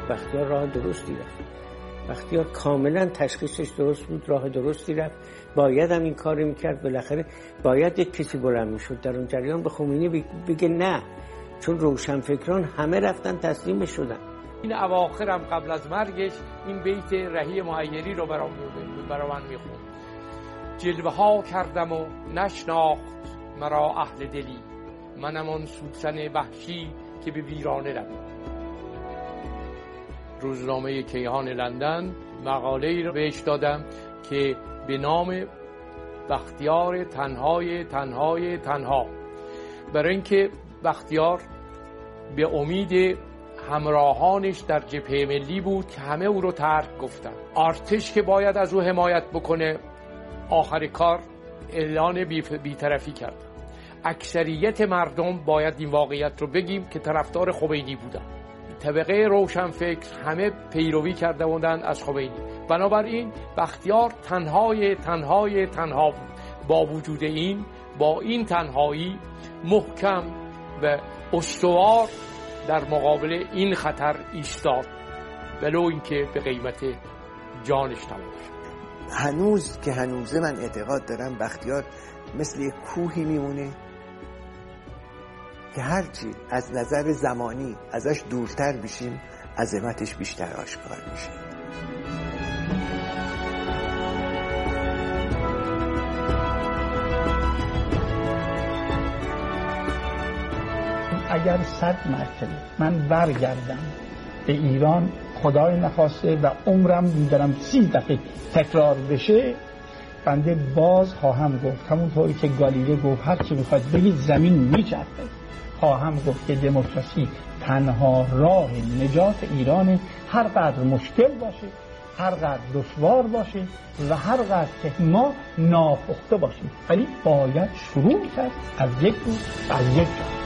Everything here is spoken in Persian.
بختیار راه درستی رفت. بختیار کاملا تشخیصش درست بود، راه درستی رفت. باید هم این کاری میکرد. بالاخره باید یک کسی بلند میشد در اون جریان به خمینی بگه نه، چون روشنفکران همه رفتن تسلیم شدن. این اواخرم قبل از مرگش این بیت رهی معیری رو برا من میخوند: جلوه ها کردم و نشناخت مرا اهل دلی، منم آن سوسن وحشی که به ویرانه روید. روزنامه کیهان لندن مقاله‌ای رو بهش دادم که به نام بختیار تنهای تنهای تنها، برای اینکه بختیار به امید همراهانش در جبهه ملی بود که همه او رو ترک گفتن. ارتش که باید از او حمایت بکنه آخر کار اعلان بی‌طرفی کرد. اکثریت مردم باید این واقعیت رو بگیم که طرفدار خمینی بودن. طبقه روشنفکر همه پیروی کرده بودند از خمینی. بنابراین بختیار تنهای تنهای تنها بود. با وجود این، با این تنهایی محکم و استوار در مقابل این خطر ایستاد، ولو اینکه به قیمت جانش تمام شد. هنوز که هنوزه من اعتقاد دارم بختیار مثل یک کوهی میمونه که هرچی از نظر زمانی ازش دورتر بشیم عظمتش بیشتر آشکار میشه. اگر 100 مرتبه من برگردم به ایران، خدای نخواسته و عمرم می‌دارم 30 دفعه تکرار بشه، بنده باز خواهم گفت همونطوری که گالیله گفت هر چی بخواد بگید زمین میچرخه. خواهم گفت که دموکراسی تنها راه نجات ایران، هر قدر مشکل باشه، هر قدر دشوار باشه و هر قدر که ما ناپخته باشیم، ولی باید شروع کرد از یک روز، از یک جا.